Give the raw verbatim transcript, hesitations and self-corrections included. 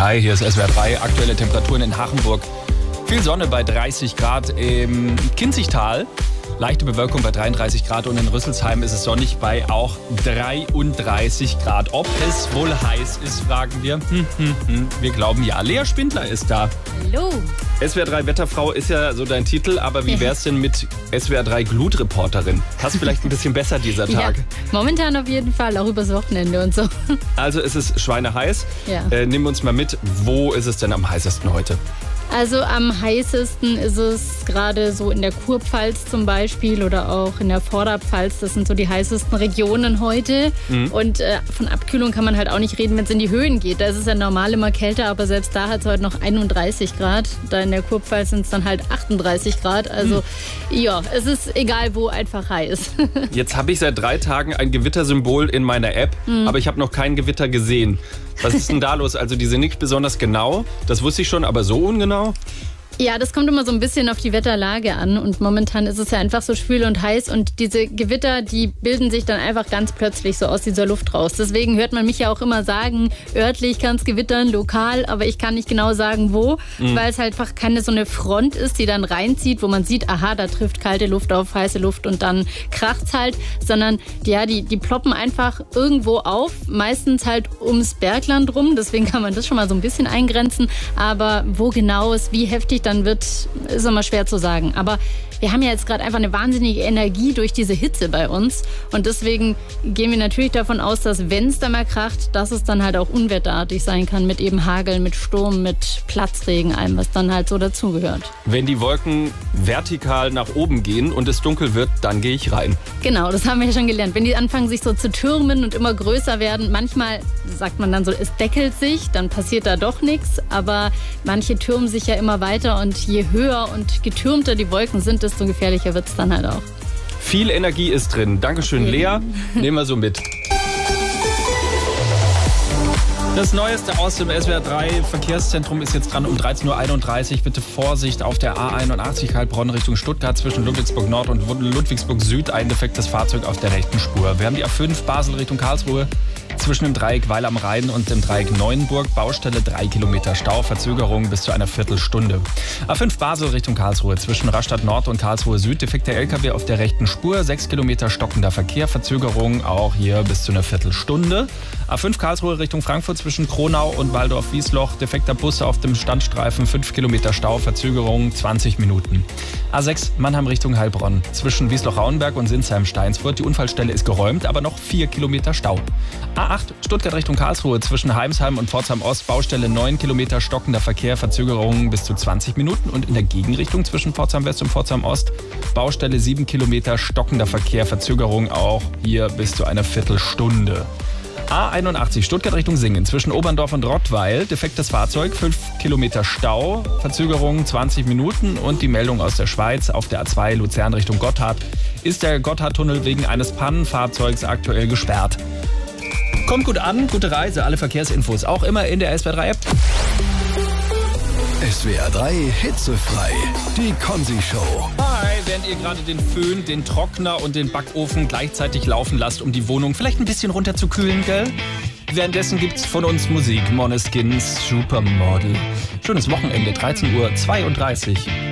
Hi, hier ist S W R drei. Aktuelle Temperaturen in Hachenburg. Viel Sonne bei dreißig Grad im Kinzigtal. Leichte Bewölkung bei dreiunddreißig Grad und in Rüsselsheim ist es sonnig bei auch dreiunddreißig Grad. Ob es wohl heiß ist, fragen wir. Hm, hm, hm. Wir glauben ja. Lea Spindler ist da. Hallo. S W R drei Wetterfrau ist ja so dein Titel, aber wie wär's denn mit S W R drei Glutreporterin? Passt vielleicht ein bisschen besser dieser Tag. Ja, momentan auf jeden Fall, auch übers Wochenende und so. Also es ist schweineheiß. Ja. Äh, nimm uns mal mit, wo ist es denn am heißesten heute? Also am heißesten ist es gerade so in der Kurpfalz zum Beispiel oder auch in der Vorderpfalz. Das sind so die heißesten Regionen heute. Mhm. Und äh, von Abkühlung kann man halt auch nicht reden, wenn es in die Höhen geht. Da ist es ja normal immer kälter, aber selbst da hat es heute noch einunddreißig Grad. Da in der Kurpfalz sind es dann halt achtunddreißig Grad. Also mhm. ja, es ist egal wo, einfach heiß. Jetzt habe ich seit drei Tagen ein Gewittersymbol in meiner App, mhm. aber ich habe noch kein Gewitter gesehen. Was ist denn da los? Also die sind nicht besonders genau, das wusste ich schon, aber so ungenau? Ja, das kommt immer so ein bisschen auf die Wetterlage an und momentan ist es ja einfach so schwül und heiß und diese Gewitter, die bilden sich dann einfach ganz plötzlich so aus dieser Luft raus. Deswegen hört man mich ja auch immer sagen, örtlich kann es gewittern, lokal, aber ich kann nicht genau sagen, wo, mhm. weil es halt einfach keine so eine Front ist, die dann reinzieht, wo man sieht, aha, da trifft kalte Luft auf heiße Luft und dann kracht's halt, sondern ja, die, die ploppen einfach irgendwo auf, meistens halt ums Bergland rum, deswegen kann man das schon mal so ein bisschen eingrenzen, aber wo genau es, wie heftig dann wird, ist immer schwer zu sagen. Aber wir haben ja jetzt gerade einfach eine wahnsinnige Energie durch diese Hitze bei uns und deswegen gehen wir natürlich davon aus, dass wenn es dann mal kracht, dass es dann halt auch unwetterartig sein kann mit eben Hagel, mit Sturm, mit Platzregen, allem, was dann halt so dazugehört. Wenn die Wolken vertikal nach oben gehen und es dunkel wird, dann gehe ich rein. Genau, das haben wir ja schon gelernt. Wenn die anfangen, sich so zu türmen und immer größer werden, manchmal sagt man dann so, es deckelt sich, dann passiert da doch nichts, aber manche türmen sich ja immer weiter und je höher und getürmter die Wolken sind, desto gefährlicher wird es dann halt auch. Viel Energie ist drin. Dankeschön, Lea. Nehmen wir so mit. Das Neueste aus dem S W R drei Verkehrszentrum ist jetzt dran um dreizehn Uhr einunddreißig. Bitte Vorsicht auf der A einundachtzig Heilbronn Richtung Stuttgart zwischen Ludwigsburg Nord und Ludwigsburg Süd. Ein defektes Fahrzeug auf der rechten Spur. Wir haben die A fünf Basel Richtung Karlsruhe. Zwischen dem Dreieck Weil am Rhein und dem Dreieck Neuenburg. Baustelle drei Kilometer Stau, Verzögerung bis zu einer Viertelstunde. A fünf Basel Richtung Karlsruhe. Zwischen Rastatt Nord und Karlsruhe Süd. Defekter L K W auf der rechten Spur. sechs Kilometer stockender Verkehr. Verzögerung auch hier bis zu einer Viertelstunde. A fünf Karlsruhe Richtung Frankfurt zwischen Kronau und Waldorf-Wiesloch. Defekter Bus auf dem Standstreifen. fünf Kilometer Stau. Verzögerung zwanzig Minuten. A sechs Mannheim Richtung Heilbronn. Zwischen Wiesloch-Rauenberg und Sinsheim-Steinsfurt. Die Unfallstelle ist geräumt, aber noch vier Kilometer Stau. A acht Stuttgart Richtung Karlsruhe zwischen Heimsheim und Pforzheim Ost. Baustelle neun Kilometer stockender Verkehr, Verzögerungen bis zu zwanzig Minuten. Und in der Gegenrichtung zwischen Pforzheim West und Pforzheim Ost. Baustelle sieben Kilometer stockender Verkehr, Verzögerung auch hier bis zu einer Viertelstunde. A einundachtzig Stuttgart Richtung Singen zwischen Oberndorf und Rottweil. Defektes Fahrzeug, fünf Kilometer Stau, Verzögerung zwanzig Minuten. Und die Meldung aus der Schweiz auf der A zwei Luzern Richtung Gotthard ist der Gotthardtunnel wegen eines Pannenfahrzeugs aktuell gesperrt. Kommt gut an, gute Reise, alle Verkehrsinfos auch immer in der S W R drei App. S W R drei hitzefrei, die Konzi-Show. Hi, während ihr gerade den Föhn, den Trockner und den Backofen gleichzeitig laufen lasst, um die Wohnung vielleicht ein bisschen runterzukühlen, gell? Währenddessen gibt's von uns Musik, Måneskin, Supermodel. Schönes Wochenende, dreizehn Uhr zweiunddreißig.